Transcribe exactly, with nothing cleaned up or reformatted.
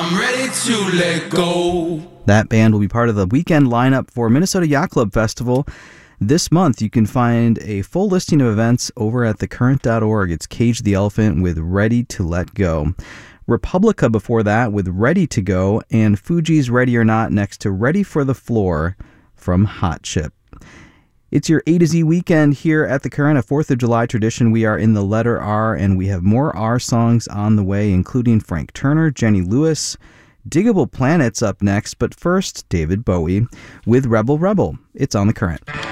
I'm ready to let go. That band will be part of the weekend lineup for Minnesota Yacht Club Festival this month. You can find a full listing of events over at the current dot org. It's Cage the Elephant with Ready to Let Go. Republica before that with Ready to Go, and Fuji's Ready or Not next to Ready for the Floor from Hot Chip. It's your A to Z weekend here at the Current, a fourth of July tradition. We are in the letter R, and we have more R songs on the way, including Frank Turner, Jenny Lewis, Diggable Planets up next, but first, David Bowie with Rebel Rebel. It's on the Current.